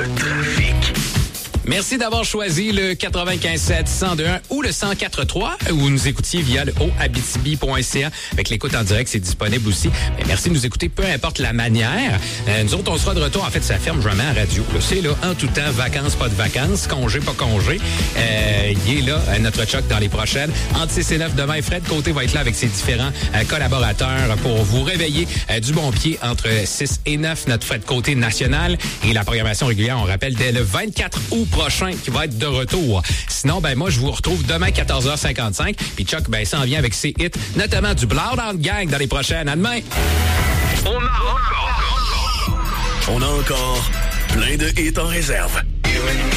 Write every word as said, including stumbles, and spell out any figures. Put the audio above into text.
Trafic. Merci d'avoir choisi le quatre-vingt-quinze sept, cent deux un ou le cent quatre trois où vous nous écoutiez via le haut abitibi point c a. Avec l'écoute en direct, c'est disponible aussi. Mais merci de nous écouter, peu importe la manière. Euh, nous autres, on sera de retour. En fait, ça ferme jamais à radio. Là. C'est là, en tout temps, vacances, pas de vacances, congé, pas congé. Euh, il est là, notre Chuck, dans les prochaines. Entre six et neuf demain, Fred Côté va être là avec ses différents euh, collaborateurs pour vous réveiller euh, du bon pied entre six et neuf. Notre Fred Côté national et la programmation régulière, on rappelle, dès le vingt-quatre août prochain qui va être de retour. Sinon, ben moi, je vous retrouve demain quatorze heures cinquante-cinq. Puis Chuck, ben s'en vient avec ses hits, notamment du Bloodhound Gang dans les prochaines. À demain! On a encore... On a encore plein de hits en réserve.